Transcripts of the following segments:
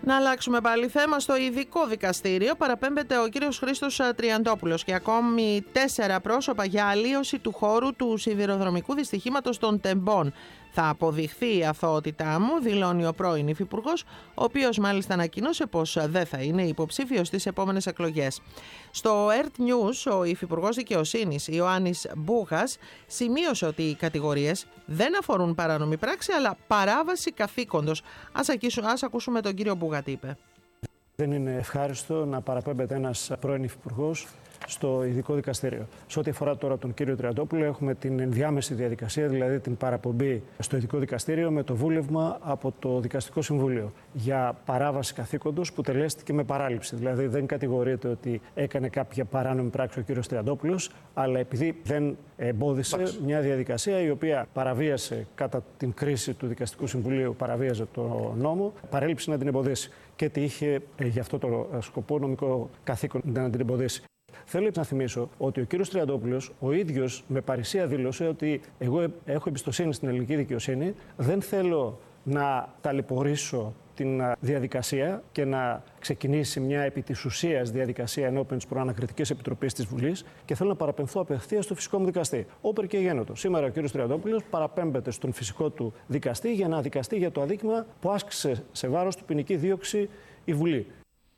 Να αλλάξουμε πάλι θέμα. Στο ειδικό δικαστήριο παραπέμπεται ο κύριος Χρήστος Τριαντόπουλος και ακόμη 4 πρόσωπα για αλλίωση του χώρου του σιδηροδρομικού δυστυχήματος των Τεμπών. Θα αποδειχθεί η αθωότητά μου, δηλώνει ο πρώην υφυπουργός, ο οποίος μάλιστα ανακοίνωσε πως δεν θα είναι υποψήφιος στις επόμενες εκλογές. Στο ERT News, ο υφυπουργός δικαιοσύνης Ιωάννης Μπούγας σημείωσε ότι οι κατηγορίες δεν αφορούν παράνομη πράξη, αλλά παράβαση καθήκοντος. Ας ακούσουμε τον κύριο Μπούγα τι είπε. Δεν είναι ευχάριστο να παραπέμπεται ένας πρώην υφυπουργός στο ειδικό δικαστήριο. Σε ό,τι αφορά τώρα τον κύριο Τριαντόπουλο, έχουμε την ενδιάμεση διαδικασία, δηλαδή την παραπομπή στο ειδικό δικαστήριο με το βούλευμα από το Δικαστικό Συμβούλιο για παράβαση καθήκοντος που τελέστηκε με παράληψη. Δηλαδή δεν κατηγορείται ότι έκανε κάποια παράνομη πράξη ο κύριος Τριαντόπουλος, αλλά επειδή δεν εμπόδισε μια διαδικασία η οποία παραβίασε κατά την κρίση του Δικαστικού Συμβουλίου, παραβίαζε το νόμο, παρέλειψε να την εμποδίσει. Και τι είχε για αυτό το σκοπό νομικό καθήκον να την εμποδίσει. Θέλω να θυμίσω ότι ο κύριος Τριαντόπουλος ο ίδιος με παρησία δήλωσε ότι εγώ έχω εμπιστοσύνη στην ελληνική δικαιοσύνη, δεν θέλω να ταλαιπωρήσω την διαδικασία και να ξεκινήσει μια επί της ουσίας διαδικασία ενώπιον της Προανακριτικής Επιτροπής της Βουλής και θέλω να παραπεμφθώ απευθείας στο φυσικό μου δικαστή. Όπερ και γένοτο. Σήμερα ο κύριος Τριαντόπουλος παραπέμπεται στον φυσικό του δικαστή για να δικαστεί για το αδίκημα που άσκησε σε βάρος του ποινική δίωξη η Βουλή.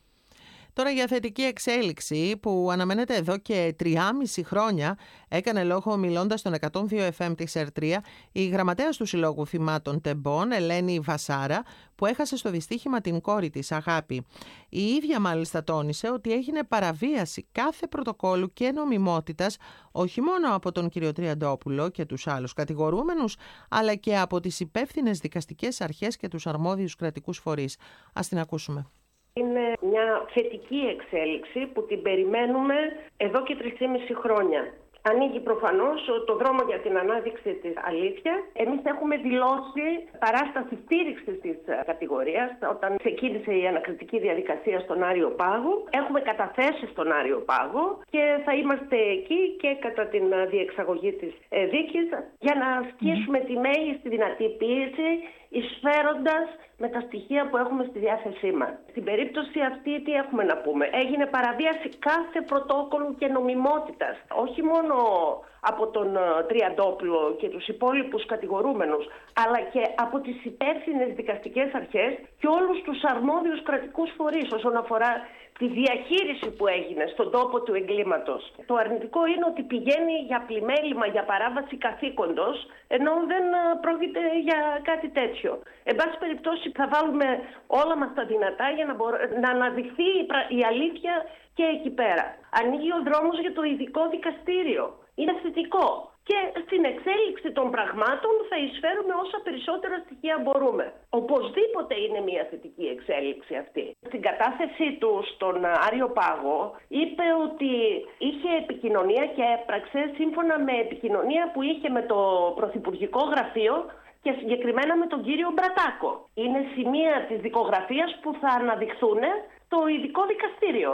Τώρα για θετική εξέλιξη που αναμένεται εδώ και 3,5 χρόνια έκανε λόγο μιλώντας στον 102 FM της ΕΡΤΡΙΑ η γραμματέας του Συλλόγου Θυμάτων Τεμπών, Ελένη Βασάρα, που έχασε στο δυστύχημα την κόρη της Αγάπη. Η ίδια μάλιστα τόνισε ότι έγινε παραβίαση κάθε πρωτοκόλου και νομιμότητας όχι μόνο από τον κύριο Τριαντόπουλο και τους άλλους κατηγορούμενους, αλλά και από τις υπεύθυνες δικαστικές αρχές και τους αρμόδιους κρατικούς φορείς. Ας την ακούσουμε. Είναι μια θετική εξέλιξη που την περιμένουμε εδώ και 3,5 χρόνια. Ανοίγει προφανώς το δρόμο για την ανάδειξη της αλήθειας. Εμείς έχουμε δηλώσει παράσταση στήριξης της κατηγορίας όταν ξεκίνησε η ανακριτική διαδικασία στον Άριο Πάγο. Έχουμε καταθέσει στον Άριο Πάγο και θα είμαστε εκεί και κατά την διεξαγωγή της δίκης για να ασκήσουμε τη μέγιστη δυνατή πίεση, εισφέροντας με τα στοιχεία που έχουμε στη διάθεσή μας. Στην περίπτωση αυτή τι έχουμε να πούμε? Έγινε παραβίαση κάθε πρωτόκολλου και νομιμότητας. Όχι μόνο από τον Τριαντόπουλο και τους υπόλοιπους κατηγορούμενους, αλλά και από τις υπεύθυνες δικαστικές αρχές και όλους τους αρμόδιους κρατικούς φορείς όσον αφορά τη διαχείριση που έγινε στον τόπο του εγκλήματος. Το αρνητικό είναι ότι πηγαίνει για πλημέλημα, για παράβαση καθήκοντος, ενώ δεν πρόκειται για κάτι τέτοιο. Εν πάση περιπτώσει θα βάλουμε όλα μας τα δυνατά για να αναδειχθεί η αλήθεια και εκεί πέρα. Ανοίγει ο δρόμος για το ειδικό δικαστήριο. Είναι θετικό. Και στην εξέλιξη των πραγμάτων θα εισφέρουμε όσα περισσότερα στοιχεία μπορούμε. Οπωσδήποτε είναι μια θετική εξέλιξη αυτή. Στην κατάθεσή του στον Άριο Πάγο είπε ότι είχε επικοινωνία και έπραξε σύμφωνα με επικοινωνία που είχε με το Πρωθυπουργικό Γραφείο και συγκεκριμένα με τον κύριο Μπρατάκο. Είναι σημεία της δικογραφίας που θα αναδειχθούν στο ειδικό δικαστήριο.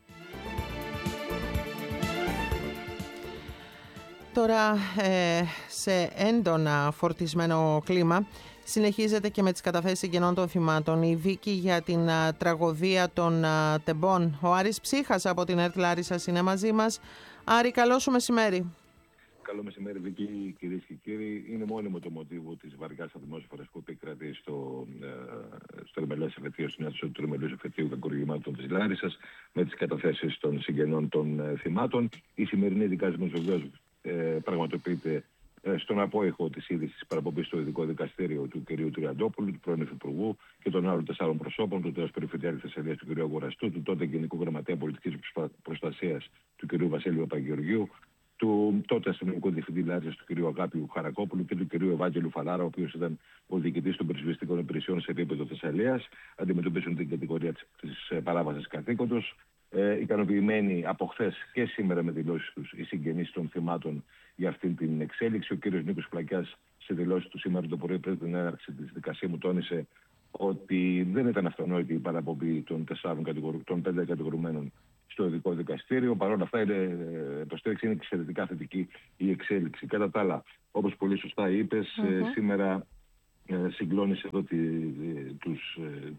Τώρα σε έντονα φορτισμένο κλίμα συνεχίζεται και με τις καταθέσεις συγγενών των θυμάτων η δίκη για την τραγωδία των Τεμπών. Ο Άρης Ψύχας από την ΕΡΤ Λάρισσας είναι μαζί μας. Άρη, καλό σου μεσημέρι. Καλό μεσημέρι, Βίκη, κυρίες και κύριοι. Είναι μόνιμο το μοτίβο της βαριάς ατμόσφαιρας που επικρατεί στο Τριμελές Εφετείο, στην αίθουσα του Τριμελούς Εφετείου Κακουργημάτων της Λάρισσας, με τις καταθέσεις των συγγενών των θυμάτων. Η σημερινή δικάσιμος βεβαίως πραγματοποιείται στον απόϊχο της είδησης παραπομπής στο ειδικό δικαστήριο του κ. Τριαντόπουλου, του πρώην υφυπουργού και των άλλων 4 προσώπων, του τέος Περιφερειάρχη Θεσσαλίας του κ. Αγοραστού, του τότε Γενικού Γραμματέα Πολιτικής Προστασίας του κ. Βασίλειου Παπαγεωργίου, του τότε αστυνομικού διευθυντή Λάρισας του κ. Αγάπιου Χαρακόπουλου και του κ. Ευάγγελου Φαλάρα, ο οποίος ήταν ο διοικητής των πυροσβεστικών υπηρεσιών σε επίπεδο Θεσσαλίας, αντιμετωπίζουν την κατηγορία της παράβασης καθήκοντος. Ικανοποιημένοι από χθες και σήμερα με δηλώσεις τους οι συγγενείς των θυμάτων για αυτήν την εξέλιξη. Ο κύριος Νίκος Πλακιάς σε δηλώσεις του σήμερα το πρωί πριν την έναρξη της δικασίας μου τόνισε ότι δεν ήταν αυτονόητη η παραπομπή των 5 κατηγορουμένων στο ειδικό δικαστήριο. Παρ' όλα αυτά το στήριξη είναι εξαιρετικά θετική η εξέλιξη. Κατά τα άλλα, όπως πολύ σωστά είπες, σήμερα συγκλώνησε εδώ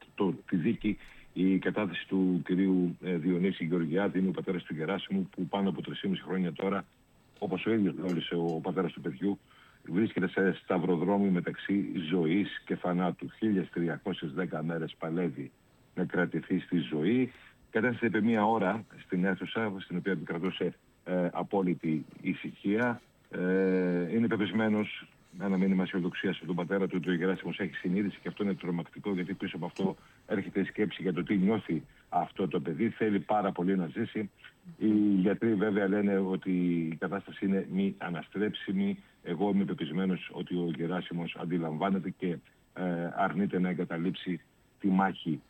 τη δίκη η κατάθεση του κυρίου Διονύση Γεωργιάδη, είναι ο πατέρας του Γεράσιμου, που πάνω από 3,5 χρόνια τώρα, όπως ο ίδιος γνώρισε ο πατέρας του παιδιού, βρίσκεται σε σταυροδρόμι μεταξύ ζωής και θανάτου. 1.310 μέρες παλεύει να κρατηθεί στη ζωή. Κατέθεσε επί μία ώρα στην αίθουσα, στην οποία επικρατούσε απόλυτη ησυχία. Είναι πεπισμένος, ένα μήνυμα αισιοδοξίας από τον πατέρα του, ότι ο Γεράσιμος έχει συνείδηση, και αυτό είναι τρομακτικό, γιατί πίσω από αυτό έρχεται η σκέψη για το τι νιώθει αυτό το παιδί. Θέλει πάρα πολύ να ζήσει. Οι γιατροί βέβαια λένε ότι η κατάσταση είναι μη αναστρέψιμη. Εγώ είμαι πεπισμένος ότι ο Γεράσιμος αντιλαμβάνεται και αρνείται να εγκαταλείψει τη μάχη.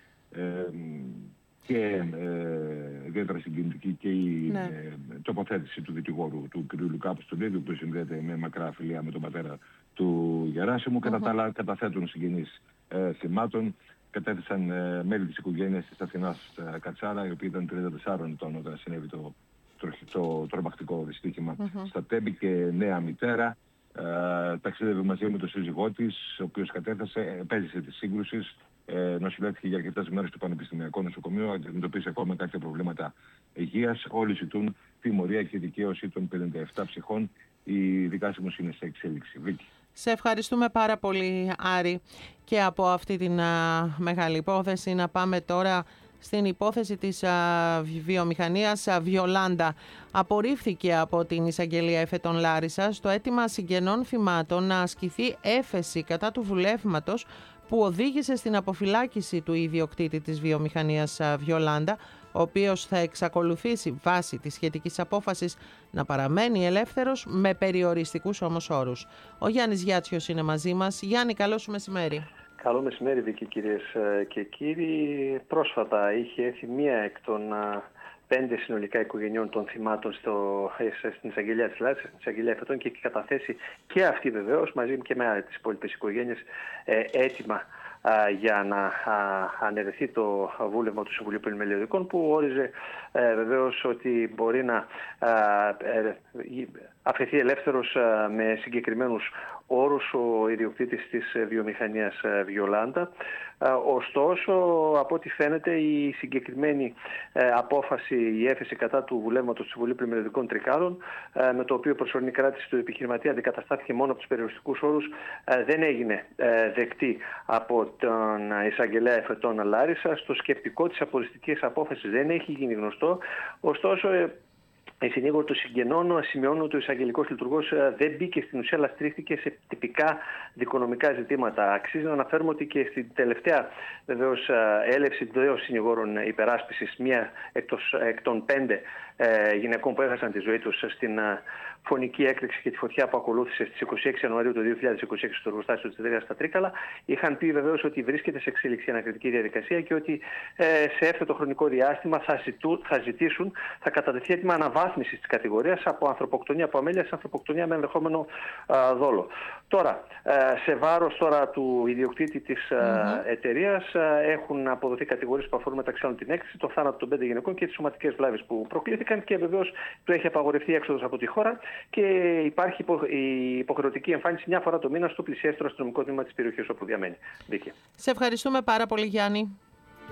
Και ιδιαίτερα συγκινητική και η τοποθέτηση του δικηγόρου του κ. Λουκά Αποστολίδη, που συνδέεται με μακρά φιλία με τον πατέρα του Γεράσιμου. Κατά τα άλλα, καταθέτουν συγγενείς θυμάτων. Κατέθεσαν μέλη της οικογένειας της Αθηνάς Κατσάρα, η οποία ήταν 34 ετών όταν συνέβη το τρομακτικό δυστύχημα στα Τέμπη, και νέα μητέρα. Ταξίδευε μαζί με τον σύζυγό της, ο οποίος επέζησε τη σύγκρουση. Νοσηλεύτηκε για αρκετές μέρες στο Πανεπιστημιακό Νοσοκομείο, αντιμετωπίζει ακόμα κάποια προβλήματα υγείας. Όλοι ζητούν τιμωρία και δικαίωση των 57 ψυχών. Η δικάσιμος είναι σε εξέλιξη. Βίκη. Σε ευχαριστούμε πάρα πολύ, Άρη. Και από αυτή την μεγάλη υπόθεση να πάμε τώρα στην υπόθεση της βιομηχανίας Βιολάντα. Απορρίφθηκε από την Εισαγγελία Εφετών Λάρισσας το αίτημα συγγενών θυμάτων να ασκηθεί έφεση κατά του βουλεύματος που οδήγησε στην αποφυλάκηση του ιδιοκτήτη της βιομηχανίας Βιολάντα, ο οποίος θα εξακολουθήσει βάσει της σχετικής απόφασης να παραμένει ελεύθερος με περιοριστικούς όμως όρους. Ο Γιάννης Γιάτσιος είναι μαζί μας. Γιάννη, καλό σου μεσημέρι. Καλό μεσημέρι, Βίκη, κυρίες και κύριοι. Πρόσφατα είχε έρθει μία εκ των 5 συνολικά οικογενειών των θυμάτων στην Εισαγγελία της Λάρισας, στην Εισαγγελία Εφετών, και έχει καταθέσει και αυτή βεβαίως μαζί και με τις υπόλοιπες οικογένειες έτοιμα για να αναιρεθεί το βούλευμα του Συμβουλίου Πολυμελιωδικών, που όριζε βεβαίως ότι μπορεί να αφαιθεί ελεύθερος με συγκεκριμένους όρους ο ιδιοκτήτης της βιομηχανίας Βιολάντα. Ωστόσο, από ό,τι φαίνεται, η συγκεκριμένη απόφαση, η έφεση κατά του βουλεύματος του Συμβουλίου Πολυμελιωδικών Τρικάλων, με το οποίο προσωρινή κράτηση του επιχειρηματία αντικαταστάθηκε μόνο από τους περιοριστικούς όρους, δεν έγινε δεκτή από τον Εισαγγελέα Εφετών Λάρισσας. Το σκεπτικό της αποριστικής απόφασης δεν έχει γίνει γνωστό. Ωστόσο, η συνήγορη των συγγενών σημειώνουν ότι ο εισαγγελικός λειτουργός δεν μπήκε στην ουσία, αλλά στρίχθηκε σε τυπικά δικονομικά ζητήματα. Αξίζει να αναφέρουμε ότι και στην τελευταία βεβαίως έλευση των συνηγόρων υπεράσπισης, μία εκ των 5 γυναικών που έχασαν τη ζωή τους στην φωνική έκρηξη και τη φωτιά που ακολούθησε στις 26 Ιανουαρίου του 2026 στο εργοστάσιο της εταιρείας στα Τρίκαλα, είχαν πει βεβαίως ότι βρίσκεται σε εξέλιξη η ανακριτική διαδικασία και ότι σε έφθετο χρονικό διάστημα θα κατατεθεί έτοιμα αναβάθμισης της κατηγορίας από ανθρωποκτονία από αμέλεια σε ανθρωποκτονία με ενδεχόμενο δόλο. Τώρα, σε βάρος τώρα του ιδιοκτήτη της εταιρείας έχουν αποδοθεί κατηγορίες που αφορούν μεταξύ άλλων την έκθεση, το θάνατο των 5 γυναικών και τις σωματικές βλάβες που προκλήθηκαν, και βεβαίως του έχει απαγορευτεί έξοδος από τη χώρα και υπάρχει η υποχρεωτική εμφάνιση μια φορά το μήνα στο πλησιέστερο αστυνομικό τμήμα της περιοχής όπου διαμένει. Δίκαια. Σε ευχαριστούμε πάρα πολύ, Γιάννη.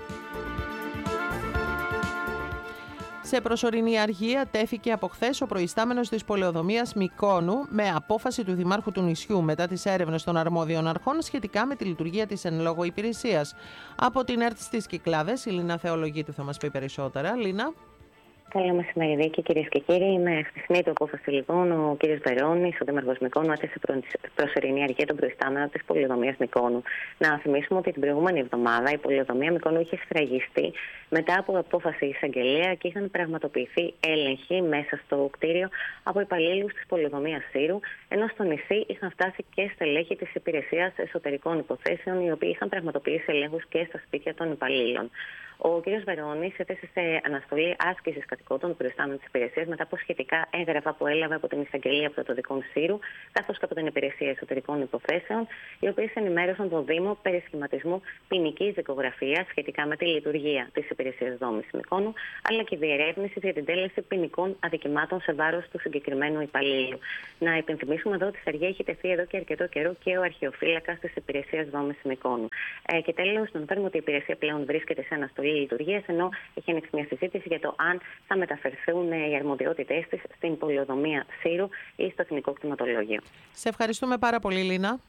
Σε προσωρινή αργία τέθηκε από χθες ο προϊστάμενος της πολεοδομίας Μυκόνου με απόφαση του Δημάρχου του νησιού μετά τις έρευνες των αρμόδιων αρχών σχετικά με τη λειτουργία της εν λόγω υπηρεσίας. Από την ΕΡΤ στις Κυκλάδες, η Λίνα Θεολογίτου θα μας πει περισσότερα. Λίνα. Καλό μεσημέρι, Δίκη, κυρίες και κύριοι. Με χθεσινή του απόφαση, λοιπόν, ο κ. Μπερώνης, ο Δήμαρχος Μυκόνου, έθεσε προσωρινή αργία τον προϊστάμενο της πολεοδομίας Μυκόνου. Να θυμίσουμε ότι την προηγούμενη εβδομάδα η πολεοδομία Μυκόνου είχε σφραγιστεί μετά από απόφαση εισαγγελέα και είχαν πραγματοποιηθεί έλεγχοι μέσα στο κτίριο από υπαλλήλους της πολεοδομίας Σύρου, ενώ στο νησί είχαν φτάσει και στελέχη της Υπηρεσίας Εσωτερικών Υποθέσεων, οι οποίοι είχαν πραγματοποιήσει ελέγχους και στα σπίτια των υπαλλήλων. Ο κ. Βερώνης έθεσε σε αναστολή άσκησης κατοικόντων προϊστάμενων της υπηρεσίας μετά από σχετικά έγγραφα που έλαβε από την Εισαγγελία Πρωτοδικών Σύρου, καθώς και από την Υπηρεσία Εσωτερικών Υποθέσεων, οι οποίες ενημέρωσαν τον Δήμο περί σχηματισμού ποινικής δικογραφίας σχετικά με τη λειτουργία της Υπηρεσίας Δόμησης Μυκόνου, αλλά και διερεύνηση για την τέλεση ποινικών αδικημάτων σε βάρος του συγκεκριμένου υπαλλήλου. Να υπενθυμίσουμε εδώ ότι στη Αργία έχει τεθεί εδώ και αρκετό καιρό και ο αρχαιοφύλακας της Υπηρεσίας Δόμησης Μυκόνου. Και τέλος, να αναφέρουμε ότι η υπηρεσία πλέον βρίσκεται σε αναστολή λειτουργίας, ενώ έχει ανοίξει μια συζήτηση για το αν θα μεταφερθούν οι αρμοδιότητές της στην πολεοδομία Σύρου ή στο Εθνικό Κτηματολόγιο. Σε ευχαριστούμε πάρα πολύ, Λίνα.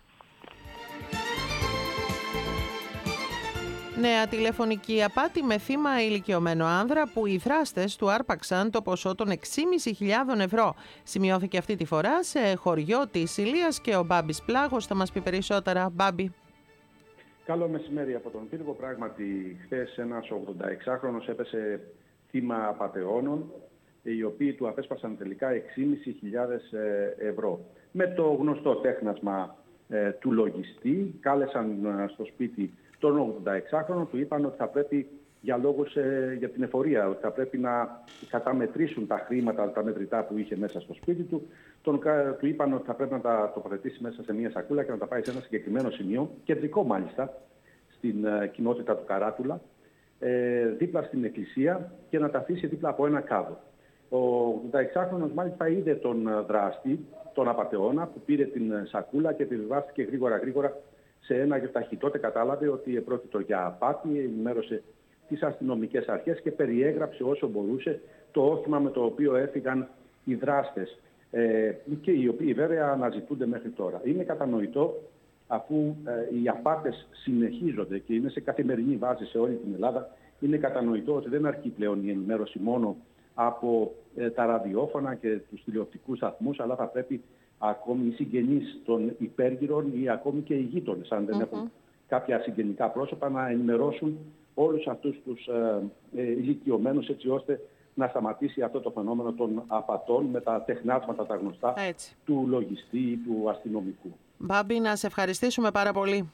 Νέα τηλεφωνική απάτη με θύμα ηλικιωμένο άνδρα που οι δράστες του άρπαξαν το ποσό των 6.500 ευρώ. Σημειώθηκε αυτή τη φορά σε χωριό της Ηλίας και ο Μπάμπης Πλάγος θα μας πει περισσότερα. Μπάμπη. Καλό μεσημέρι από τον Πύργο. Πράγματι, χθες ένας 86χρονος έπεσε θύμα απατεώνων, οι οποίοι του απέσπασαν τελικά 6.500 ευρώ. Με το γνωστό τέχνασμα του λογιστή, κάλεσαν στο σπίτι τον 86χρονο, του είπαν ότι θα πρέπει για λόγους για την εφορία, ότι θα πρέπει να καταμετρήσουν τα χρήματα, τα μετρητά που είχε μέσα στο σπίτι του. Του είπαν ότι θα πρέπει να τα τοποθετήσει μέσα σε μια σακούλα και να τα πάει σε ένα συγκεκριμένο σημείο, κεντρικό μάλιστα, στην κοινότητα του Καράτουλα, δίπλα στην εκκλησία και να τα αφήσει δίπλα από ένα κάδο. Ο 86χρονος μάλιστα είδε τον δράστη, τον απατεώνα, που πήρε την σακούλα και επιβιβάστηκε γρήγορα σε ένα γιοταχή. Τότε κατάλαβε ότι επρόκειτο για απάτη, ενημέρωσε τις αστυνομικές αρχές και περιέγραψε όσο μπορούσε το όχημα με το οποίο έφυγαν οι δράστες, και οι οποίοι βέβαια αναζητούνται μέχρι τώρα. Είναι κατανοητό, αφού οι απάτες συνεχίζονται και είναι σε καθημερινή βάση σε όλη την Ελλάδα, είναι κατανοητό ότι δεν αρκεί πλέον η ενημέρωση μόνο από τα ραδιόφωνα και τους τηλεοπτικούς σταθμούς, αλλά θα πρέπει ακόμη οι συγγενείς των υπέργυρων ή ακόμη και οι γείτονες, αν δεν έχουν κάποια συγγενικά πρόσωπα, να ενημερώσουν όλους αυτούς τους ηλικιωμένους, έτσι ώστε να σταματήσει αυτό το φαινόμενο των απατών με τα τεχνάσματα τα γνωστά του λογιστή ή του αστυνομικού. Μπάμπη, να σε ευχαριστήσουμε πάρα πολύ.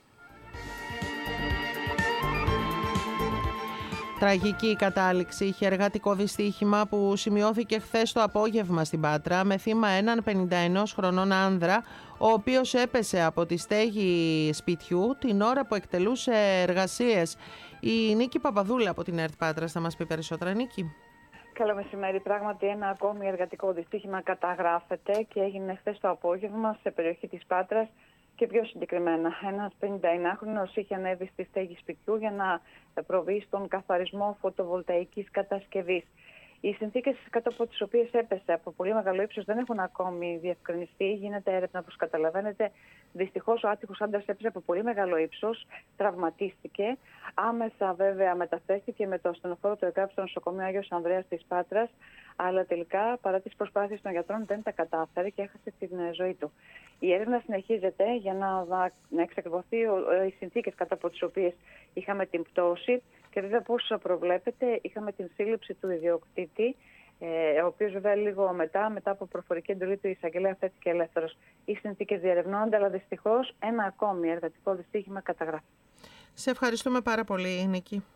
Τραγική κατάληξη είχε εργατικό δυστύχημα που σημειώθηκε χθες το απόγευμα στην Πάτρα με θύμα έναν 51 χρονών άνδρα, ο οποίος έπεσε από τη στέγη σπιτιού την ώρα που εκτελούσε εργασίες. Η Νίκη Παπαδούλα από την ΕΡΤ Πάτρας θα μας πει περισσότερα. Νίκη. Καλό μεσημέρι. Πράγματι, ένα ακόμη εργατικό δυστύχημα καταγράφεται και έγινε χθες το απόγευμα σε περιοχή της Πάτρας. Και πιο συγκεκριμένα, ένας 51χρονος είχε ανέβει στη στέγη σπιτιού για να προβεί στον καθαρισμό φωτοβολταϊκής κατασκευής. Οι συνθήκες κάτω από τις οποίες έπεσε από πολύ μεγάλο ύψος δεν έχουν ακόμη διευκρινιστεί. Γίνεται έρευνα, όπως καταλαβαίνετε. Δυστυχώς ο άτυχος άντρας έπεσε από πολύ μεγάλο ύψος, τραυματίστηκε. Άμεσα βέβαια μεταφέρθηκε με το ασθενοφόρο του ΕΚΑΠ στο νοσοκομείο Άγιος Ανδρέας της Πάτρας. Αλλά τελικά, παρά τις προσπάθειες των γιατρών, δεν τα κατάφερε και έχασε την ζωή του. Η έρευνα συνεχίζεται για να εξακριβωθεί οι συνθήκες κατά από τις οποίες είχαμε την πτώση. Και βέβαια, πώς προβλέπετε, είχαμε την σύλληψη του ιδιοκτήτη, ο οποίος βέβαια λίγο μετά από προφορική εντολή του εισαγγελέα φέθηκε ελεύθερος. Οι συνθήκες διερευνώνται, αλλά δυστυχώς ένα ακόμη εργατικό δυστύχημα καταγράφει. Σε ευχαριστούμε πάρα πολύ, Νίκη.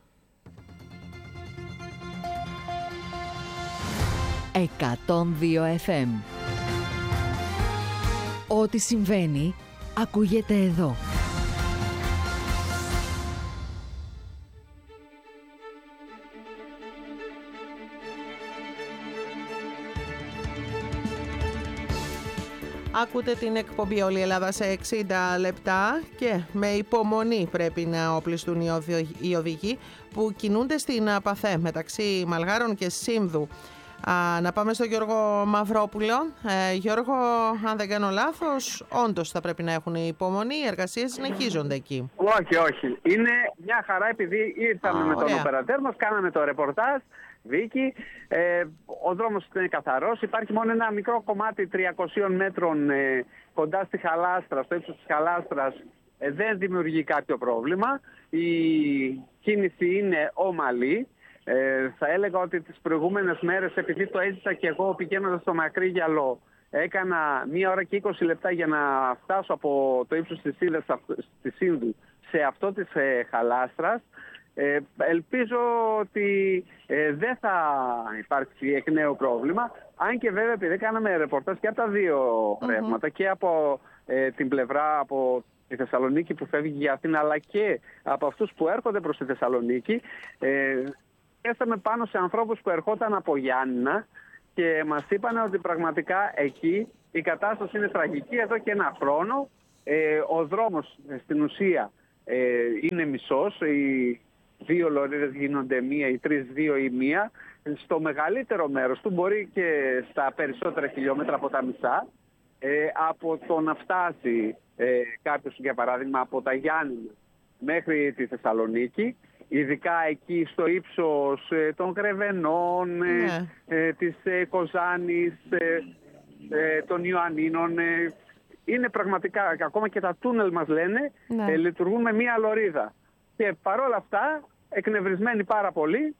102 FM. Ό,τι συμβαίνει, ακούγεται εδώ. Ακούτε την εκπομπή Όλη η Ελλάδα σε 60 λεπτά και με υπομονή πρέπει να οπλιστούν οι οδηγοί που κινούνται στην Παθέ μεταξύ Μαλγάρων και Σύνδου. Να πάμε στον Γιώργο Μαυρόπουλο. Γιώργο, αν δεν κάνω λάθος, όντως θα πρέπει να έχουν υπομονή, οι εργασίες συνεχίζονται εκεί. Όχι. Είναι μια χαρά επειδή ήρθαμε με τον οπερατέρ μας, κάναμε το ρεπορτάζ, Βίκη. Ο δρόμος είναι καθαρός. Υπάρχει μόνο ένα μικρό κομμάτι 300 μέτρων κοντά στη Χαλάστρα, στο ύψος της Χαλάστρας. Δεν δημιουργεί κάποιο πρόβλημα. Η κίνηση είναι ομαλή. Θα έλεγα ότι τις προηγούμενες μέρες, επειδή το έζησα και εγώ πηγαίνοντας στο Μακρύγιαλο, έκανα 1 ώρα και 20 λεπτά για να φτάσω από το ύψος της Σύνδου σε αυτό της Χαλάστρας. Ελπίζω ότι δεν θα υπάρξει εκ νέου πρόβλημα. Αν και βέβαια, επειδή κάναμε ρεπορτάζ και από τα δύο ρεύματα, και από την πλευρά από τη Θεσσαλονίκη που φεύγει για Αθήνα, αλλά και από αυτούς που έρχονται προς τη Θεσσαλονίκη, έφταμε πάνω σε ανθρώπους που ερχόταν από Γιάννηνα και μας είπαν ότι πραγματικά εκεί η κατάσταση είναι τραγική εδώ και ένα χρόνο. Ο δρόμος στην ουσία είναι μισός. Οι 2 λωρίδες γίνονται μία, οι 3 2 ή μία. Στο μεγαλύτερο μέρος του, μπορεί και στα περισσότερα χιλιόμετρα από τα μισά, από το να φτάσει κάποιος, για παράδειγμα, από τα Γιάννηνα μέχρι τη Θεσσαλονίκη, ειδικά εκεί στο ύψος των Γρεβενών, της Κοζάνης, των Ιωαννίνων, είναι πραγματικά, ακόμα και τα τούνελ μας λένε, λειτουργούν με μία λωρίδα. Και παρόλα αυτά, εκνευρισμένοι πάρα πολύ,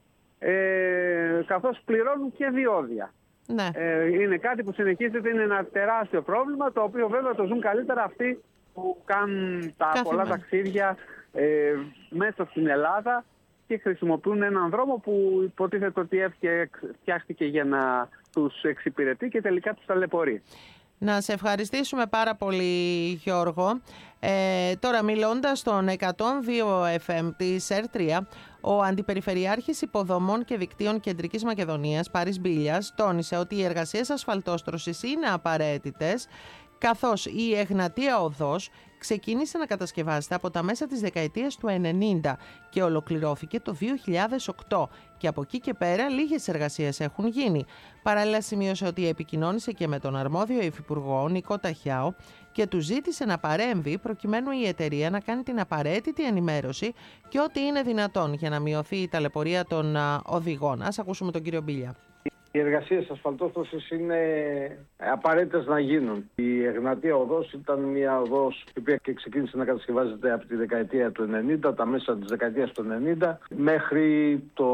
καθώς πληρώνουν και διόδια. Είναι κάτι που συνεχίζεται, είναι ένα τεράστιο πρόβλημα, το οποίο βέβαια το ζουν καλύτερα αυτοί που κάνουν τα πολλά ταξίδια μέσα στην Ελλάδα και χρησιμοποιούν έναν δρόμο που υποτίθεται ότι φτιάχτηκε για να τους εξυπηρετεί και τελικά τους ταλαιπωρεί. Να σε ευχαριστήσουμε πάρα πολύ, Γιώργο. Τώρα, μιλώντας στον 102 FM της ΕΡΤ3, ο Αντιπεριφερειάρχης Υποδομών και Δικτύων Κεντρικής Μακεδονίας, Πάρης Μπίλιας, τόνισε ότι οι εργασίες ασφαλτόστρωσης είναι απαραίτητες, καθώς η Εγνατία Οδός ξεκίνησε να κατασκευάζεται από τα μέσα της δεκαετίας του 90 και ολοκληρώθηκε το 2008 και από εκεί και πέρα λίγες εργασίες έχουν γίνει. Παράλληλα σημείωσε ότι επικοινώνησε και με τον αρμόδιο υφυπουργό Νικό Ταχιάο και του ζήτησε να παρέμβει προκειμένου η εταιρεία να κάνει την απαραίτητη ενημέρωση και ό,τι είναι δυνατόν για να μειωθεί η ταλαιπωρία των οδηγών. Ας ακούσουμε τον κύριο Μπίλια. Οι εργασίες ασφαλτόστρωσης είναι απαραίτητες να γίνουν. Η Εγνατία Οδός ήταν μια οδός η οποία ξεκίνησε να κατασκευάζεται από τη δεκαετία του 90, τα μέσα της δεκαετίας του 90, μέχρι το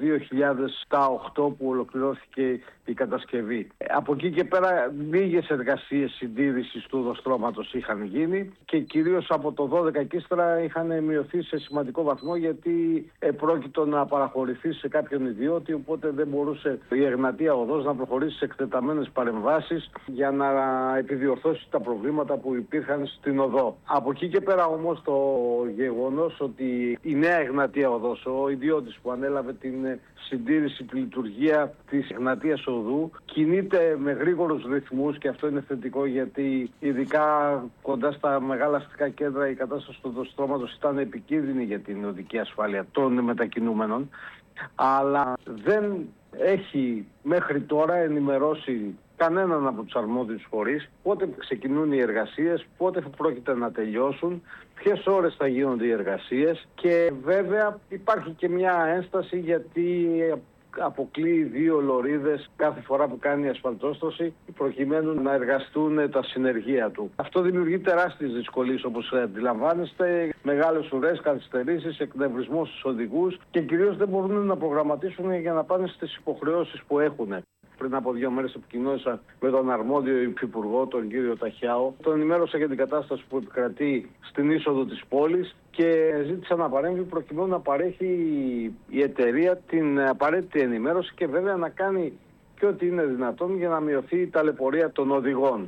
2008 που ολοκληρώθηκε η κατασκευή. Από εκεί και πέρα λίγες εργασίες συντήρησης του οδοστρώματος είχαν γίνει και κυρίως από το 12 και ύστερα είχαν μειωθεί σε σημαντικό βαθμό, γιατί πρόκειτο να παραχωρηθεί σε κάποιον ιδιώτη, οπότε δεν μπορούσε η Εγνατία Οδός να προχωρήσει σε εκτεταμένες παρεμβάσεις για να επιδιορθώσει τα προβλήματα που υπήρχαν στην οδό. Από εκεί και πέρα όμως το γεγονός ότι η νέα Εγνατία Οδός, ο ιδιώτης που ανέλαβε την συντήρηση, τη λειτουργία της Εγνατίας Οδού, κινείται με γρήγορους ρυθμούς και αυτό είναι θετικό, γιατί ειδικά κοντά στα μεγάλα αστικά κέντρα η κατάσταση του οδοστρώματος ήταν επικίνδυνη για την οδική ασφάλεια των μετακινούμενων, αλλά δεν έχει μέχρι τώρα ενημερώσει κανέναν από τους αρμόδιους φορείς πότε ξεκινούν οι εργασίες, πότε πρόκειται να τελειώσουν, ποιες ώρες θα γίνονται οι εργασίες, και βέβαια υπάρχει και μια ένσταση γιατί αποκλείει 2 λωρίδες κάθε φορά που κάνει η ασφαλτόστρωση προκειμένου να εργαστούν τα συνεργεία του. Αυτό δημιουργεί τεράστιες δυσκολίες, όπως αντιλαμβάνεστε, μεγάλες ουρές, καθυστερήσεις, εκνευρισμό στους οδηγούς και κυρίως δεν μπορούν να προγραμματίσουν για να πάνε στις υποχρεώσεις που έχουν. Πριν από 2 μέρες επικοινώνησα με τον αρμόδιο υφυπουργό, τον κύριο Ταχιάο. Τον ενημέρωσα για την κατάσταση που επικρατεί στην είσοδο της πόλης και ζήτησα να παρέμβει προκειμένου να παρέχει η εταιρεία την απαραίτητη ενημέρωση και βέβαια να κάνει και ό,τι είναι δυνατόν για να μειωθεί η ταλαιπωρία των οδηγών.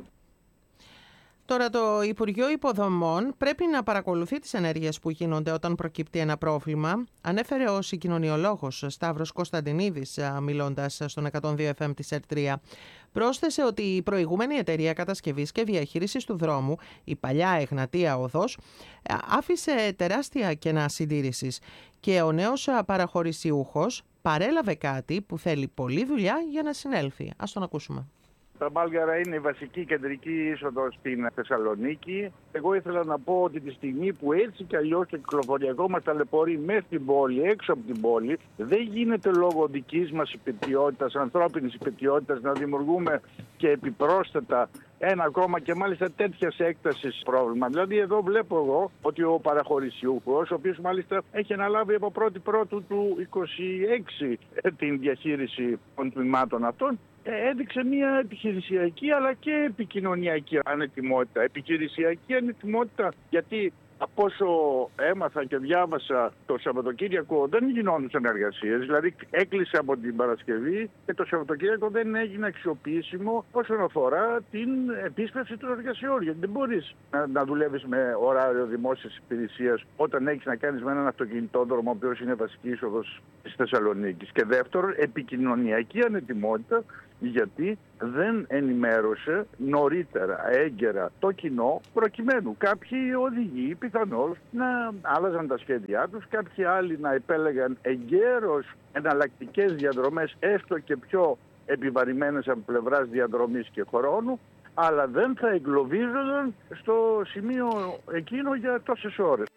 Τώρα το Υπουργείο Υποδομών πρέπει να παρακολουθεί τις ενέργειες που γίνονται όταν προκύπτει ένα πρόβλημα. Ανέφερε ο συγκοινωνιολόγος Σταύρος Κωνσταντινίδης, μιλώντας στον 102 FM της ΕΡΤ3. Πρόσθεσε ότι η προηγούμενη εταιρεία κατασκευής και διαχείρισης του δρόμου, η παλιά Εγνατία Οδός, άφησε τεράστια κενά συντήρησης και ο νέος παραχωρησιούχος παρέλαβε κάτι που θέλει πολλή δουλειά για να συνέλθει. Ας τον ακούσουμε. Τα Μάλγαρα είναι η βασική κεντρική είσοδο στην Θεσσαλονίκη. Εγώ ήθελα να πω ότι τη στιγμή που έτσι κι αλλιώς το κυκλοφοριακό μας ταλαιπωρεί μέσα στην πόλη, έξω από την πόλη, δεν γίνεται λόγω δικής μας υπετιότητας, ανθρώπινης υπετιότητας, να δημιουργούμε και επιπρόσθετα ένα ακόμα και μάλιστα τέτοιας έκτασης πρόβλημα. Δηλαδή εδώ βλέπω εγώ ότι ο παραχωρησιούχος, ο οποίος μάλιστα έχει αναλάβει από 1η Πρώτου του 26 την διαχείριση των τμήματων αυτών, έδειξε μια επιχειρησιακή αλλά και επικοινωνιακή ανετοιμότητα. Επιχειρησιακή ανετοιμότητα γιατί Από όσο έμαθα και διάβασα, το Σαββατοκύριακο δεν γινόντουσαν εργασίες. Δηλαδή έκλεισε από την Παρασκευή και το Σαββατοκύριακο δεν έγινε αξιοποιήσιμο όσον αφορά την επίσπευση των εργασιών. Γιατί δεν μπορείς να δουλεύεις με ωράριο δημόσιας υπηρεσίας όταν έχεις να κάνεις με έναν αυτοκινητόδρομο, ο οποίος είναι βασική είσοδος της Θεσσαλονίκης. Και δεύτερον, επικοινωνιακή ανετοιμότητα, γιατί δεν ενημέρωσε νωρίτερα, έγκαιρα το κοινό, προκειμένου κάποιοι οδηγοί πιθανώς να άλλαζαν τα σχέδιά τους, κάποιοι άλλοι να επέλεγαν εγκαίρως εναλλακτικές διαδρομές, έστω και πιο επιβαρημένες από πλευράς διαδρομής και χρόνου, αλλά δεν θα εγκλωβίζονταν στο σημείο εκείνο για τόσες ώρες.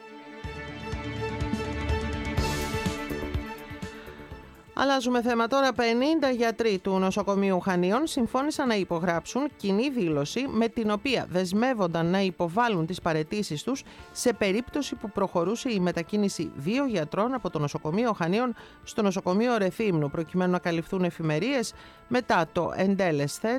Αλλάζουμε θέμα τώρα. 50 γιατροί του νοσοκομείου Χανίων συμφώνησαν να υπογράψουν κοινή δήλωση με την οποία δεσμεύονταν να υποβάλουν τις παραιτήσεις τους σε περίπτωση που προχωρούσε η μετακίνηση 2 γιατρών από το νοσοκομείο Χανίων στο νοσοκομείο Ρεθύμνου, προκειμένου να καλυφθούν εφημερίες μετά το εντέλεσθε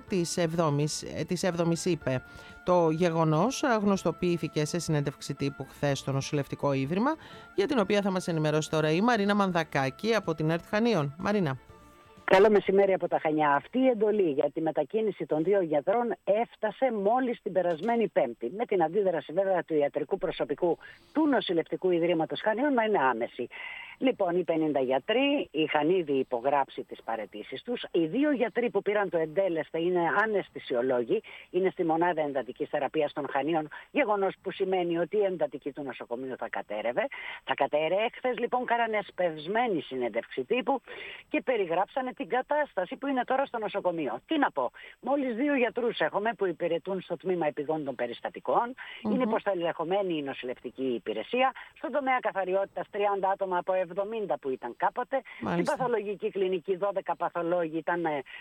της 7ης ΥΠΕ. Το γεγονός γνωστοποιήθηκε σε συνέντευξη τύπου χθες στο νοσηλευτικό ίδρυμα, για την οποία θα μας ενημερώσει τώρα η Μαρίνα Μανδακάκη από την ΕΡΤ Χανίων. Μαρίνα. Καλό μεσημέρι από τα Χανιά. Αυτή η εντολή για τη μετακίνηση των 2 γιατρών έφτασε μόλις την περασμένη Πέμπτη, με την αντίδραση βέβαια του ιατρικού προσωπικού του νοσηλευτικού ιδρύματος Χανίων να είναι άμεση. Λοιπόν, οι 50 γιατροί είχαν ήδη υπογράψει τις παραιτήσεις τους. Οι 2 γιατροί που πήραν το εντέλεσθε είναι αναισθησιολόγοι, είναι στη μονάδα εντατικής θεραπείας των Χανίων, γεγονός που σημαίνει ότι η εντατική του νοσοκομείου θα κατέρευε. Θα κατέρευε. Χθες λοιπόν κάνανε εσπευσμένη συνέντευξη τύπου και περιγράψανε την κατάσταση που είναι τώρα στο νοσοκομείο. Τι να πω, μόλις 2 γιατρούς έχουμε που υπηρετούν στο τμήμα επιγόντων περιστατικών, είναι υποστελεχωμένη η νοσηλευτική υπηρεσία, στον τομέα καθαριότητας 30 άτομα από 70 που ήταν κάποτε. Στην παθολογική κλινική 12 παθολόγοι ήταν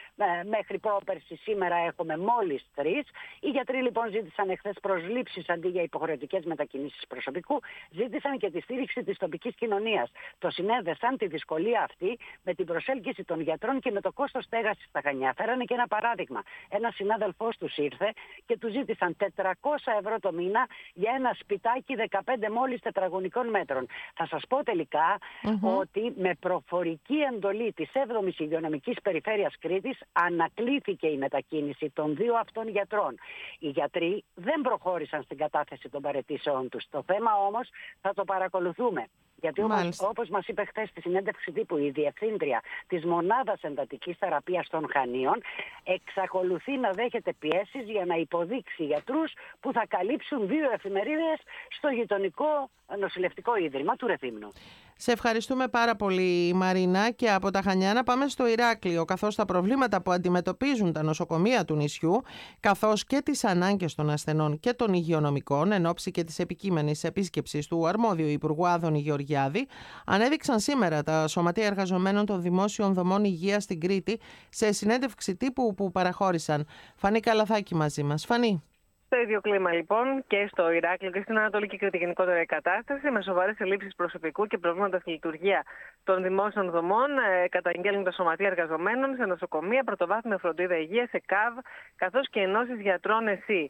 μέχρι πρόπερση, σήμερα έχουμε μόλις 3. Οι γιατροί λοιπόν ζήτησαν εχθές προσλήψεις αντί για υποχρεωτικές μετακινήσεις προσωπικού, ζήτησαν και τη στήριξη της τοπικής κοινωνίας. Το συνέδεσαν τη δυσκολία αυτή με την προσέλκυση των γιατρών και με το κόστος στέγασης στα Χανιά. Φέρανε και ένα παράδειγμα. Ένας συνάδελφός τους ήρθε και του ζήτησαν 400 ευρώ το μήνα για ένα σπιτάκι 15 μόλις τετραγωνικών μέτρων. Θα σας πω τελικά ότι με προφορική εντολή της 7ης Υγειονομικής Περιφέρειας Κρήτης ανακλήθηκε η μετακίνηση των 2 αυτών γιατρών. Οι γιατροί δεν προχώρησαν στην κατάθεση των παραιτήσεών τους. Το θέμα όμως θα το παρακολουθούμε. Γιατί όπως μας είπε χθες στη συνέντευξη τύπου η Διευθύντρια της Μονάδας Εντατικής Θεραπείας των Χανίων, εξακολουθεί να δέχεται πιέσεις για να υποδείξει γιατρούς που θα καλύψουν 2 εφημερίδες στο γειτονικό νοσηλευτικό ίδρυμα του Ρεθύμνου. Σε ευχαριστούμε πάρα πολύ, Μαρίνα, και από τα Χανιά να πάμε στο Ηράκλειο, καθώς τα προβλήματα που αντιμετωπίζουν τα νοσοκομεία του νησιού, καθώς και τις ανάγκες των ασθενών και των υγειονομικών, εν ώψη και της επικείμενης επίσκεψης του αρμόδιου Υπουργού Άδωνη Γεωργιάδη, ανέδειξαν σήμερα τα Σωματεία Εργαζομένων των Δημόσιων Δομών Υγείας στην Κρήτη σε συνέντευξη τύπου που παραχώρησαν. Φανή Καλαθάκη μαζί μας. Φανή. Στο ίδιο κλίμα λοιπόν και στο Ηράκλειο και στην Ανατολική Κρήτη γενικότερα η κατάσταση, με σοβαρές ελλείψεις προσωπικού και προβλήματα στη λειτουργία των δημόσιων δομών, καταγγέλνουν τα Σωματεία Εργαζομένων σε νοσοκομεία, πρωτοβάθμια φροντίδα υγείας, σε ΚΑΒ, καθώς και ενώσεις γιατρών ΕΣΥ.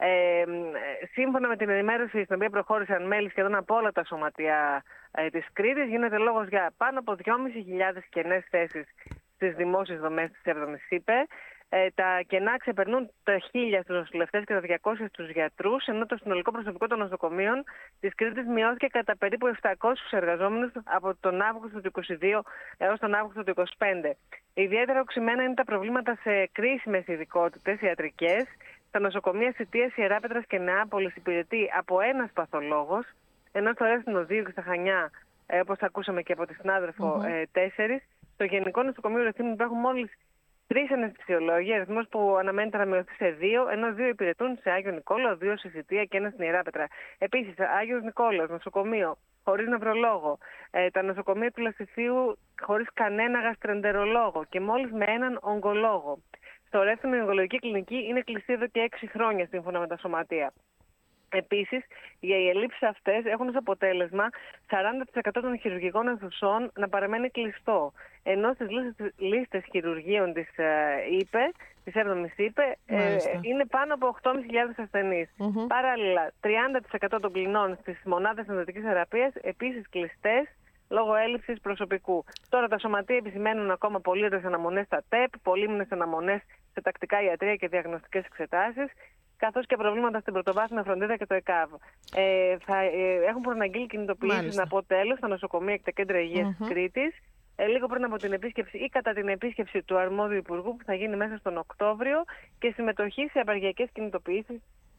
Σύμφωνα με την ενημέρωση στην οποία προχώρησαν μέλη σχεδόν από όλα τα σωματεία της Κρήτης, γίνεται λόγος για πάνω από 2.500 κενές θέσεις στις δημόσιες δομές της 7ης ΥΠΕ. Τα κενά ξεπερνούν τα 1.000 στους νοσηλευτές και τα 200 στους γιατρούς, ενώ το συνολικό προσωπικό των νοσοκομείων της Κρήτης μειώθηκε κατά περίπου 700 εργαζόμενους από τον Αύγουστο του 2022 έως τον Αύγουστο του 2025. Ιδιαίτερα οξυμένα είναι τα προβλήματα σε κρίσιμες ειδικότητες ιατρικές. Στα νοσοκομεία Σιτίας, Ιεράπετρας και Νεάπολης υπηρετεί από ένας παθολόγος, ενώ στο Ρέθυμνο 2 και στα Χανιά, όπως ακούσαμε και από τη συνάδελφο, 4. Στο Γενικό Νοσοκομείο Ρεθύμνου υπάρχουν μόλις 3 αναισθησιολόγοι, αριθμός που αναμένεται να μειωθεί σε 2, ενώ 2 υπηρετούν σε Άγιο Νικόλαο, 2 σε Σιτία και 1 στην Ιεράπετρα. Επίσης, Άγιος Νικόλαος, νοσοκομείο χωρίς νευρολόγο, τα νοσοκομεία του Λασιθίου χωρίς κανένα γαστρεντερολόγο και μόλις με έναν ογκολόγο. Στο Ρέθυμνο η ογκολογική κλινική είναι κλειστή εδώ και 6 χρόνια, σύμφωνα με τα σωματεία. Επίσης, οι ελλείψεις αυτές έχουν ως αποτέλεσμα 40% των χειρουργικών αιθουσών να παραμένει κλειστό, ενώ στις λίστες χειρουργείων της ΥΠΕ της 7ης είπε, είναι πάνω από 8.500 ασθενείς. Παράλληλα, 30% των κλινών στις μονάδες εντατικής θεραπείας επίσης κλειστές λόγω έλλειψης προσωπικού. Τώρα τα σωματεία επισημαίνουν ακόμα πολύωρες αναμονές στα ΤΕΠ, πολύμηνες αναμονές σε τακτικά ιατρεία και διαγνωστικές εξετάσεις, καθώς και προβλήματα στην πρωτοβάθμια φροντίδα και το ΕΚΑΒ. Έχουν προαναγγείλει κινητοποιήσεις, να πω τέλος, στα νοσοκομεία και τα κέντρα υγείας της Κρήτης, λίγο πριν από την επίσκεψη ή κατά την επίσκεψη του αρμόδιου υπουργού που θα γίνει μέσα στον Οκτώβριο, και συμμετοχή σε απεργιακές κινητοποιήσεις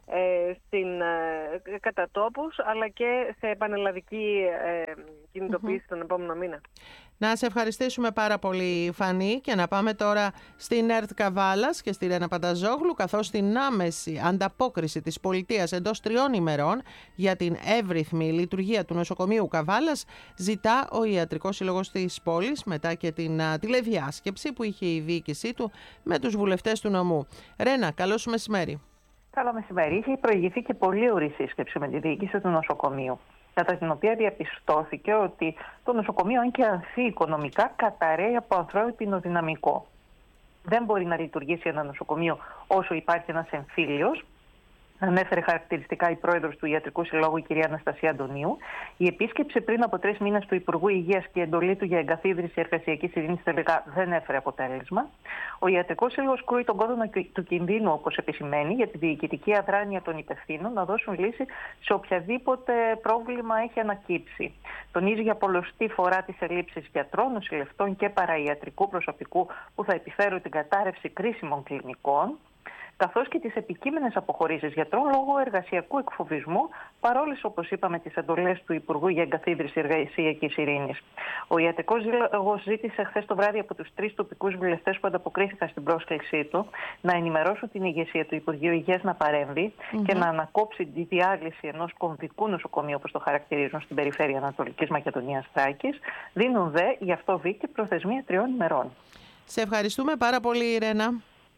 κατά τόπους, αλλά και σε πανελλαδική κινητοποίηση τον επόμενο μήνα. Να σε ευχαριστήσουμε πάρα πολύ, Φανή, και να πάμε τώρα στην ΕΡΤ Καβάλας και στη Ρένα Πανταζόγλου, καθώς την άμεση ανταπόκριση της πολιτείας εντός 3 ημερών για την εύρυθμη λειτουργία του νοσοκομείου Καβάλας ζητά ο Ιατρικός Σύλλογος της πόλης, μετά και την τηλεδιάσκεψη που είχε η διοίκησή του με τους βουλευτές του νομού. Ρένα, καλό σου μεσημέρι. Καλό μεσημέρι. Είχε προηγηθεί και πολύ ωρή σύσκεψη με τη διοίκηση του νοσοκομείου, κατά την οποία διαπιστώθηκε ότι το νοσοκομείο, αν και ανθεί οικονομικά, καταραίει από ανθρώπινο δυναμικό. Δεν μπορεί να λειτουργήσει ένα νοσοκομείο όσο υπάρχει ένας εμφύλιος. Ανέφερε χαρακτηριστικά η πρόεδρος του Ιατρικού Συλλόγου, η κυρία Αναστασία Αντωνίου. Η επίσκεψη πριν από 3 μήνες του Υπουργού Υγείας και η εντολή του για εγκαθίδρυση εργασιακής ειρήνης τελικά δεν έφερε αποτέλεσμα. Ο Ιατρικός Σύλλογος κρούει τον κόδωνα του κινδύνου, όπως επισημαίνει, για τη διοικητική αδράνεια των υπευθύνων να δώσουν λύση σε οποιαδήποτε πρόβλημα έχει ανακύψει. Τονίζει για πολλωστή φορά τις ελλείψεις γιατρών, νοσηλευτών και παραϊατρικού προσωπικού που θα επιφέρουν την κατάρρευση κρίσιμων κλινικών, καθώς και τις επικείμενες αποχωρήσεις γιατρών λόγω εργασιακού εκφοβισμού, παρόλες, όπως είπαμε, τις εντολές του Υπουργού για εγκαθίδρυση εργασιακής ειρήνης. Ο Ιατρικός Σύλλογος ζήτησε χθες το βράδυ από τους 3 τοπικούς βουλευτές που ανταποκρίθηκαν στην πρόσκλησή του να ενημερώσουν την ηγεσία του Υπουργείου Υγείας να παρέμβει και να ανακόψει τη διάλυση ενός κομβικού νοσοκομείου, όπως το χαρακτηρίζουν, στην περιφέρεια Ανατολικής Μακεδονίας Θράκης. Δίνουν δε γι' αυτό και προθεσμία 3 ημερών. Σε ευχαριστούμε πάρα πολύ, Ρένα.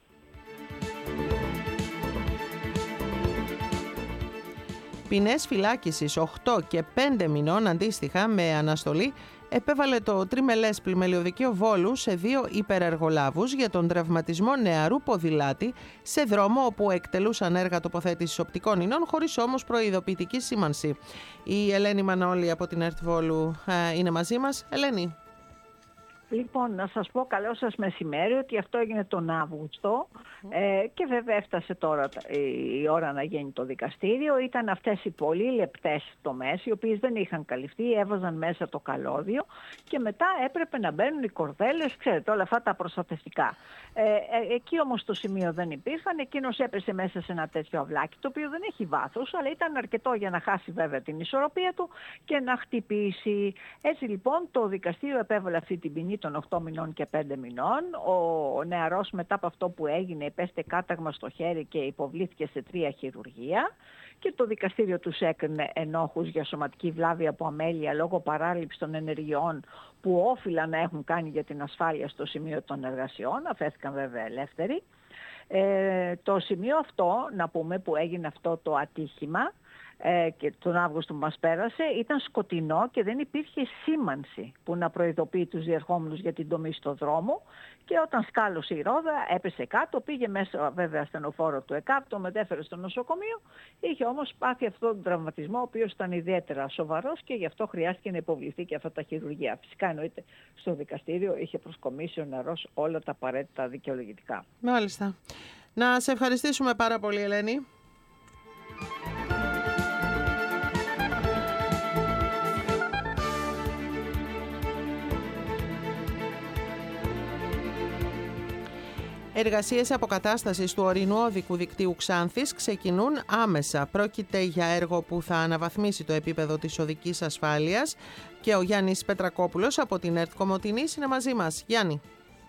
Ποινές φυλάκισης 8 και 5 μηνών αντίστοιχα με αναστολή επέβαλε το τριμελές πλημελιωδικείο Βόλου σε 2 υπερεργολάβους για τον τραυματισμό νεαρού ποδηλάτη σε δρόμο όπου εκτελούσαν έργα τοποθέτησης οπτικών ινών, χωρίς όμως προειδοποιητική σήμανση. Η Ελένη Μανώλη από την ΕΡΤ Βόλου είναι μαζί μας. Ελένη. Λοιπόν, να σας πω καλό σας μεσημέρι ότι αυτό έγινε τον Αύγουστο και βέβαια έφτασε τώρα η ώρα να γίνει το δικαστήριο. Ήταν αυτές οι πολύ λεπτές τομές, οι οποίες δεν είχαν καλυφθεί, έβαζαν μέσα το καλώδιο και μετά έπρεπε να μπαίνουν οι κορδέλες, ξέρετε, όλα αυτά τα προστατευτικά. Εκεί όμως το σημείο δεν υπήρχαν, εκείνος έπεσε μέσα σε ένα τέτοιο αυλάκι, το οποίο δεν έχει βάθος, αλλά ήταν αρκετό για να χάσει βέβαια την ισορροπία του και να χτυπήσει. Έτσι λοιπόν το δικαστήριο επέβαλε αυτή την ποινή των 8 μηνών και 5 μηνών. Ο νεαρός μετά από αυτό που έγινε υπέστη κάταγμα στο χέρι και υποβλήθηκε σε 3 χειρουργεία και το δικαστήριο τους έκρινε ενόχους για σωματική βλάβη από αμέλεια λόγω παράληψης των ενεργειών που όφυλαν να έχουν κάνει για την ασφάλεια στο σημείο των εργασιών. Αφέθηκαν βέβαια ελεύθεροι. Το σημείο αυτό, να πούμε, που έγινε αυτό το ατύχημα και τον Αύγουστο που μας πέρασε, ήταν σκοτεινό και δεν υπήρχε σήμανση που να προειδοποιεί τους διερχόμενους για την τομή στο δρόμο και όταν σκάλωσε η ρόδα έπεσε κάτω, πήγε μέσα βέβαια ασθενοφόρο του ΕΚΑΒ, το μετέφερε στο νοσοκομείο, είχε όμως πάθει αυτόν τον τραυματισμό ο οποίος ήταν ιδιαίτερα σοβαρός και γι' αυτό χρειάστηκε να υποβληθεί και αυτά τα χειρουργεία. Φυσικά εννοείται στο δικαστήριο είχε προσκομίσει ο νεαρός όλα τα απαραίτητα δικαιολογητικά. Μάλιστα. Να σε ευχαριστήσουμε πάρα πολύ, Ελένη. Εργασίες αποκατάστασης του ορεινού οδικού δικτύου Ξάνθης ξεκινούν άμεσα. Πρόκειται για έργο που θα αναβαθμίσει το επίπεδο της οδικής ασφάλειας και ο Γιάννης Πετρακόπουλος από την ΕΡΤ Κομοτηνής είναι μαζί μας. Γιάννη.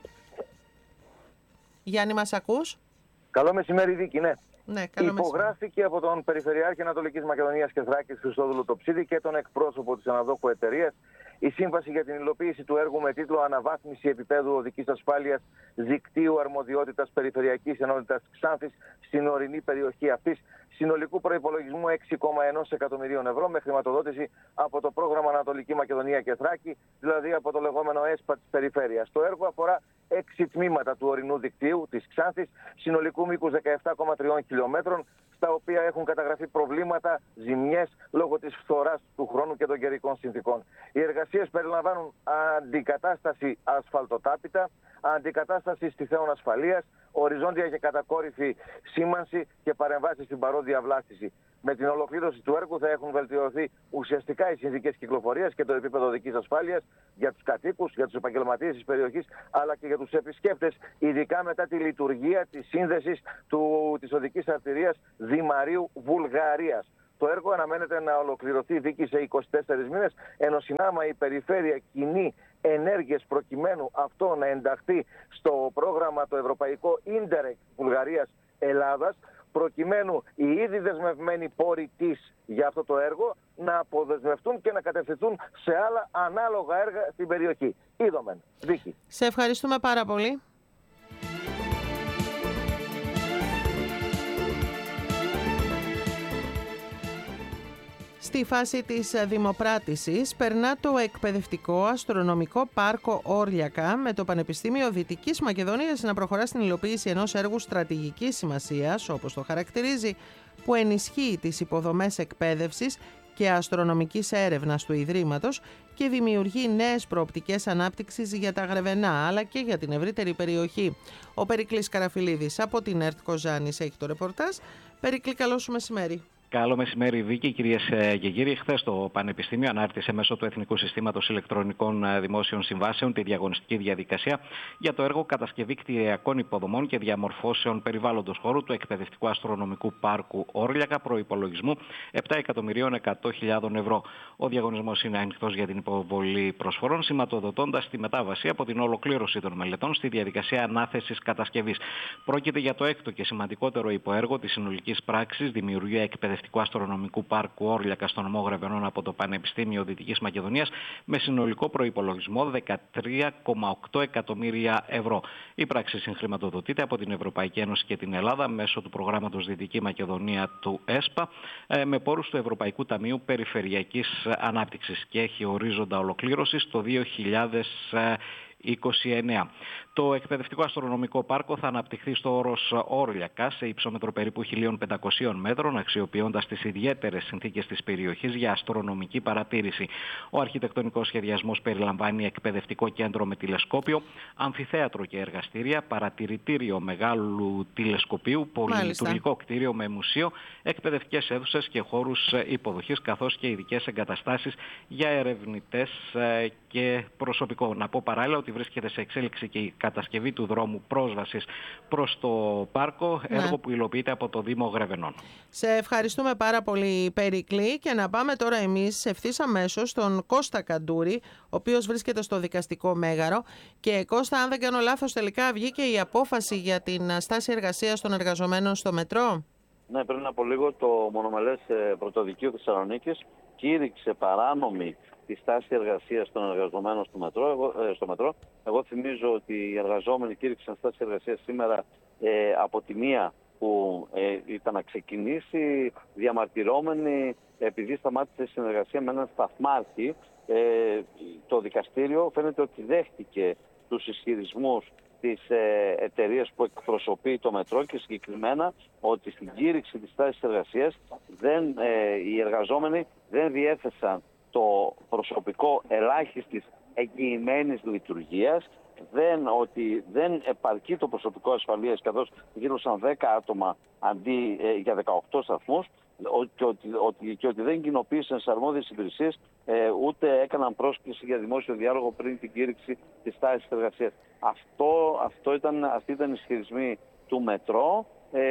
Γιάννη, μας ακούς? Καλό μεσημέρι, Βίκη, ναι. Ναι, καλό υπογράφηκε από τον Περιφερειάρχη Ανατολικής Μακεδονίας και Θράκης Χριστόδουλο Τοψίδη και τον εκπρόσωπο της αναδόχου εταιρείας η σύμβαση για την υλοποίηση του έργου με τίτλο «Αναβάθμιση επίπεδου οδικής ασφάλειας δικτύου αρμοδιότητας Περιφερειακής Ενότητας Ξάνθης στην ορεινή περιοχή αυτής». συνολικού προϋπολογισμού 6,1 εκατομμυρίων ευρώ με χρηματοδότηση από το πρόγραμμα Ανατολική Μακεδονία και Θράκη, δηλαδή από το λεγόμενο ΕΣΠΑ της περιφέρειας. Το έργο αφορά 6 τμήματα του ορεινού δικτύου της Ξάνθης, συνολικού μήκους 17,3 χιλιόμετρων, στα οποία έχουν καταγραφεί προβλήματα, ζημιές λόγω της φθοράς του χρόνου και των καιρικών συνθήκων. Οι εργασίες περιλαμβάνουν αντικατάσταση ασφαλτοτάπητα, αντικατάσταση στιθέων ασφαλείας, οριζόντια και κατακόρυφη σήμανση και παρεμβάσεις στην παρόδια βλάστηση. Με την ολοκλήρωση του έργου θα έχουν βελτιωθεί ουσιαστικά οι συνθήκες κυκλοφορίας και το επίπεδο οδικής ασφάλειας για τους κατοίκους, για τους επαγγελματίες της περιοχής, αλλά και για τους επισκέπτες, ειδικά μετά τη λειτουργία της σύνδεσης της οδικής αρτηρίας Δημαρίου Βουλγαρίας. Το έργο αναμένεται να ολοκληρωθεί δίκη σε 24 μήνες, ενώ συνάμα η περιφέρεια κινεί ενέργειες προκειμένου αυτό να ενταχθεί στο πρόγραμμα το ευρωπαϊκό Ίντερεκ Βουλγαρίας-Ελλάδας, προκειμένου οι ήδη δεσμευμένοι πόροι της για αυτό το έργο να αποδεσμευτούν και να κατευθυνθούν σε άλλα ανάλογα έργα στην περιοχή. Είδομεν. Βίκη. Σε ευχαριστούμε πάρα πολύ. Στη φάση της δημοπράτησης περνά το εκπαιδευτικό αστρονομικό πάρκο Όρλιακα με το Πανεπιστήμιο Δυτικής Μακεδονίας να προχωρά στην υλοποίηση ενός έργου στρατηγικής σημασίας, όπως το χαρακτηρίζει, που ενισχύει τις υποδομές εκπαίδευσης και αστρονομικής έρευνας του Ιδρύματος και δημιουργεί νέες προοπτικές ανάπτυξης για τα Γρεβενά αλλά και για την ευρύτερη περιοχή. Ο Περικλής Καραφιλίδης από την ΕΡΤ Κοζάνης έχει το ρεπορτάζ. Περικλή, καλό σου μεσημέρι. Καλό μεσημέρι, Βίκη, κυρίες και κύριοι. Χθες το Πανεπιστήμιο ανάρτησε μέσω του Εθνικού Συστήματος Ηλεκτρονικών Δημόσιων Συμβάσεων τη διαγωνιστική διαδικασία για το έργο κατασκευή κτηριακών υποδομών και διαμορφώσεων περιβάλλοντος χώρου του Εκπαιδευτικού Αστρονομικού Πάρκου Όρλιακα προϋπολογισμού 7.100.000 ευρώ. Ο διαγωνισμός είναι ανοιχτός για την υποβολή προσφορών, σηματοδοτώντας τη μετάβαση από την ολοκλήρωση των μελετών στη διαδικασία ανάθεσης κατασκευής. Πρόκειται για το έκτο και σημαντικότερο υποέργο της συνολικής πράξης δημιουργία εκπαιδευτικού Αστρονομικού Πάρκου Όρλιακα στον νομό Γρεβενών από το Πανεπιστήμιο Δυτικής Μακεδονίας με συνολικό προϋπολογισμό 13,8 εκατομμύρια ευρώ. Η πράξη συγχρηματοδοτείται από την Ευρωπαϊκή Ένωση και την Ελλάδα μέσω του προγράμματος Δυτική Μακεδονία του ΕΣΠΑ με πόρους του Ευρωπαϊκού Ταμείου Περιφερειακής Ανάπτυξης και έχει ορίζοντα ολοκλήρωσης το 2029. Το εκπαιδευτικό αστρονομικό πάρκο θα αναπτυχθεί στο όρος Όρλιακα σε υψόμετρο περίπου 1.500 μέτρων, αξιοποιώντας τις ιδιαίτερες συνθήκες της περιοχής για αστρονομική παρατήρηση. Ο αρχιτεκτονικός σχεδιασμός περιλαμβάνει εκπαιδευτικό κέντρο με τηλεσκόπιο, αμφιθέατρο και εργαστήρια, παρατηρητήριο μεγάλου τηλεσκοπίου, πολυλειτουργικό κτίριο με μουσείο, εκπαιδευτικές αίθουσες και χώρους υποδοχής, καθώς και ειδικές εγκαταστάσεις για ερευνητές και προσωπικό. Να πω παράλληλα ότι βρίσκεται σε εξέλιξη και η κατασκευή του δρόμου πρόσβασης προς το πάρκο, έργο που υλοποιείται από το Δήμο Γρεβενών. Σε ευχαριστούμε πάρα πολύ, Περικλή, και να πάμε τώρα εμείς ευθύς αμέσως στον Κώστα Καντούρη, ο οποίος βρίσκεται στο δικαστικό μέγαρο. Και Κώστα, αν δεν κάνω λάθος, τελικά βγήκε η απόφαση για την στάση εργασίας των εργαζομένων στο μετρό. Ναι, πριν από λίγο το μονομελές πρωτοδικείο Θεσσαλονίκης κήρυξε παράνομη τη στάση εργασίας των εργαζομένων στο μετρό. Εγώ θυμίζω ότι οι εργαζόμενοι κήρυξαν στάση εργασίας σήμερα από τη μία που ήταν να ξεκινήσει, διαμαρτυρώμενοι επειδή σταμάτησε συνεργασία με έναν σταθμάρχη. Το δικαστήριο φαίνεται ότι δέχτηκε τους ισχυρισμούς της εταιρείας που εκπροσωπεί το μετρό και συγκεκριμένα ότι στην κήρυξη της στάσης εργασίας οι εργαζόμενοι δεν διέθεσαν το προσωπικό ελάχιστης εγγυημένης λειτουργίας, ότι δεν επαρκεί το προσωπικό ασφαλείας, καθώς γύρωσαν 10 άτομα αντί για 18 σταθμούς, και ότι δεν κοινοποίησαν στις αρμόδιες υπηρεσίες ούτε έκαναν πρόσκληση για δημόσιο διάλογο πριν την κήρυξη της στάσης εργασίας. Αυτοί ήταν οι ισχυρισμοί του μετρό.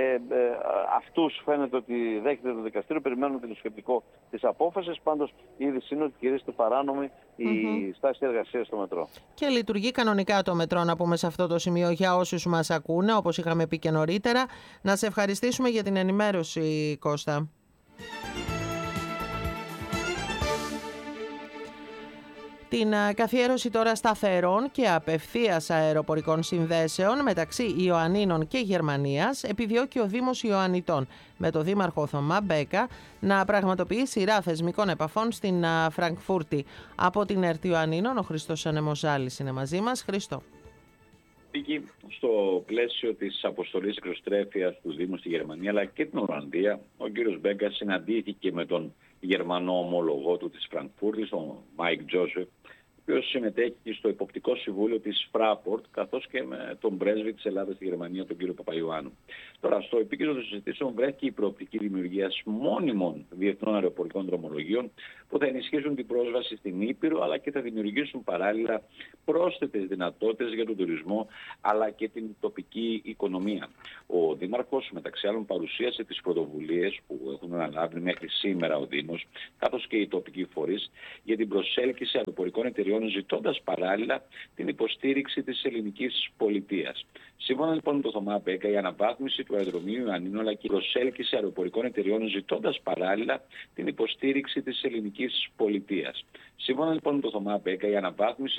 Αυτούς φαίνεται ότι δέχεται το δικαστήριο. Περιμένουμε και το σκεπτικό της απόφασης. Πάντως η είδηση είναι ότι κηρύσσεται παράνομη η στάση εργασίας στο μετρό. Και λειτουργεί κανονικά το μετρό, να πούμε σε αυτό το σημείο, για όσους μας ακούνε, όπως είχαμε πει και νωρίτερα. Να σε ευχαριστήσουμε για την ενημέρωση, Κώστα. Την καθιέρωση τώρα σταθερών και απευθείας αεροπορικών συνδέσεων μεταξύ Ιωαννίνων και Γερμανίας επιδιώκει ο Δήμος Ιωαννιτών, με το Δήμαρχο Θωμά Μπέκα να πραγματοποιεί σειρά θεσμικών επαφών στην Φραγκφούρτη. Από την ΕΡΤ Ιωαννίνων, ο Χριστός Ανεμοζάλης είναι μαζί μας. Χριστό. Στο πλαίσιο της αποστολής εξωστρέφειας του Δήμου στη Γερμανία αλλά και την Ολλανδία, ο κύριος Μπέκα συναντήθηκε με τον Γερμανό ομόλογό του της Φραγκφούρτης, τον Μάικ Τζόσεφ, ο οποίος συμμετέχει στο υποπτικό συμβούλιο της Fraport, καθώς και με τον πρέσβη της Ελλάδας στη Γερμανία, τον κύριο Παπαϊωάννου. Τώρα, στο επίκεντρο των συζητήσεων βρέθηκε η προοπτική δημιουργίας μόνιμων διεθνών αεροπορικών δρομολογίων που θα ενισχύσουν την πρόσβαση στην Ήπειρο, αλλά και θα δημιουργήσουν παράλληλα πρόσθετες δυνατότητες για τον τουρισμό, αλλά και την τοπική οικονομία. Ο Δήμαρχος, μεταξύ άλλων, παρουσίασε τις πρωτοβουλίες που έχουν αναλάβει μέχρι σήμερα ο Δήμος, καθώς και οι τοπικοί φορείς, για την προσέλκυση αεροπορικών εταιριών, ζητώντας παράλληλα την υποστήριξη της ελληνικής πολιτείας. Σύμφωνα λοιπόν με τον Θωμά Μπέκα, η αναβάθμιση του αεροδρομίου Ιωαννίνων αλλά και η προσέλκυση αεροπορικών εταιριών, ζητώντας παράλληλα την υποστήριξη της ελληνικής πολιτείας. Σύμφωνα λοιπόν με τον Θωμά Μπέκα, η αναβάθμιση